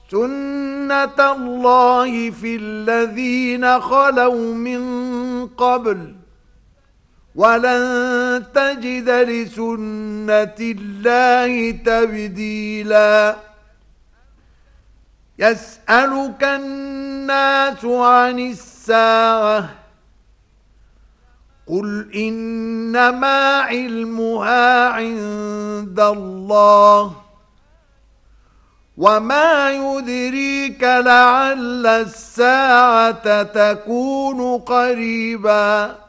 سُنَّةَ اللَّهِ في الذين خلوا من قبل ولن تجد لسنة الله تبديلا. يسألك الناس عن الساعة قل إنما علمها عند الله وما يدريك لعل الساعة تكون قريبا.